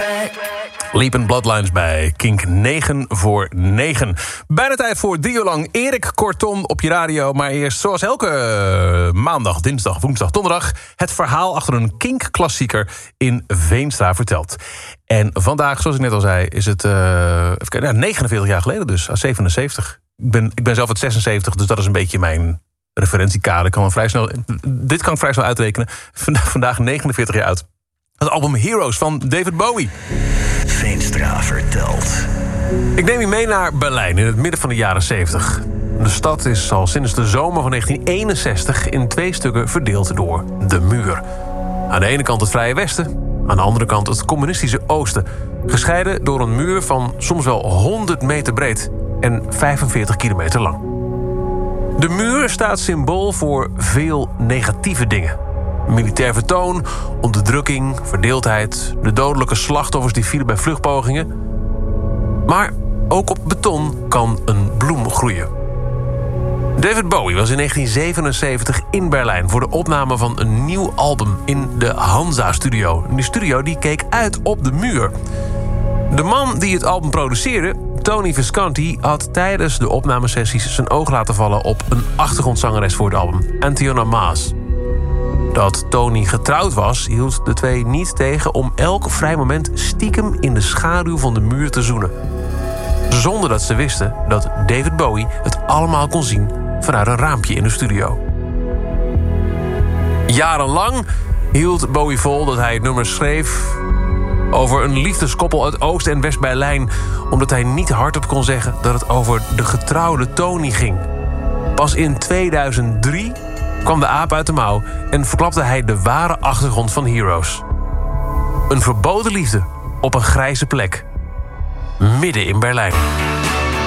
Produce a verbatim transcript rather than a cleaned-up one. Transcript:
Leap and Bloodlines bij Kink negen voor negen. Bijna tijd voor drie uur lang Erik Kortom op je radio. Maar eerst, zoals elke maandag, dinsdag, woensdag, donderdag... het verhaal achter een Kink-klassieker in Veenstra verteld. En vandaag, zoals ik net al zei, is het uh, even kijken, ja, negenenveertig jaar geleden dus. zevenenzeventig. Ik ben, ik ben zelf uit zesenzeventig, dus dat is een beetje mijn referentiekader. Ik kan hem vrij snel, dit kan ik vrij snel uitrekenen. Vandaag negenenveertig jaar oud. Het album Heroes van David Bowie. Veenstra vertelt. Ik neem je mee naar Berlijn in het midden van de jaren zeventig. De stad is al sinds de zomer van negentien eenenzestig in twee stukken verdeeld door de muur. Aan de ene kant het Vrije Westen, aan de andere kant het communistische Oosten. Gescheiden door een muur van soms wel honderd meter breed en vijfenveertig kilometer lang. De muur staat symbool voor veel negatieve dingen. Militair vertoon, onderdrukking, verdeeldheid, de dodelijke slachtoffers die vielen bij vluchtpogingen. Maar ook op beton kan een bloem groeien. David Bowie was in negentien zevenenzeventig in Berlijn voor de opname van een nieuw album in de Hansa-studio. Die studio die keek uit op de muur. De man die het album produceerde, Tony Visconti, had tijdens de opnamesessies zijn oog laten vallen op een achtergrondzangeres voor het album, Antiona Maas. Dat Tony getrouwd was, hield de twee niet tegen om elk vrij moment stiekem in de schaduw van de muur te zoenen. Zonder dat ze wisten dat David Bowie het allemaal kon zien vanuit een raampje in de studio. Jarenlang hield Bowie vol dat hij het nummer schreef over een liefdeskoppel uit Oost- en West-Berlijn, omdat hij niet hardop kon zeggen dat het over de getrouwde Tony ging. Pas in tweeduizend drie kwam de aap uit de mouw en verklapte hij de ware achtergrond van Heroes. Een verboden liefde op een grijze plek, midden in Berlijn.